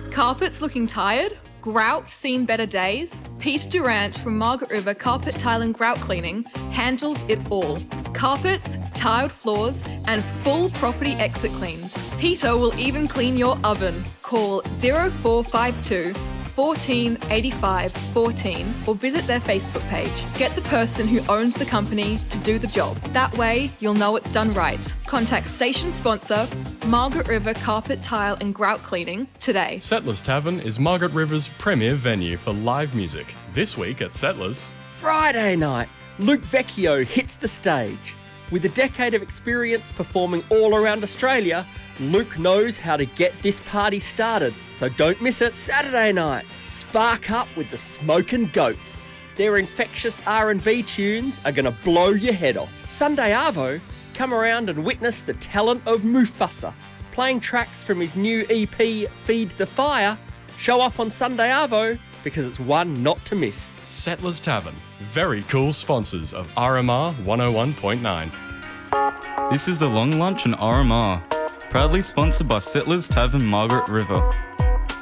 Carpets looking tired? Grout seen better days? Peter Durant from Margaret River Carpet Tile and Grout Cleaning handles it all. Carpets, tiled floors, and full property exit cleans. Peter will even clean your oven. Call 0452 14 85 14 or visit their Facebook page. Get the person who owns the company to do the job. That way, you'll know it's done right. Contact station sponsor Margaret River Carpet Tile and Grout Cleaning today. Settlers Tavern is Margaret River's premier venue for live music. This week at Settlers. Friday night, Luke Vecchio hits the stage. With a decade of experience performing all around Australia, Luke knows how to get this party started, so don't miss it. Saturday night, spark up with the Smokin' Goats. Their infectious R&B tunes are going to blow your head off. Sunday Arvo, come around and witness the talent of Mufasa. Playing tracks from his new EP, Feed the Fire, show up on Sunday Arvo because it's one not to miss. Settlers Tavern, very cool sponsors of RMR 101.9. This is the Long Lunch and RMR, proudly sponsored by Settlers Tavern Margaret River.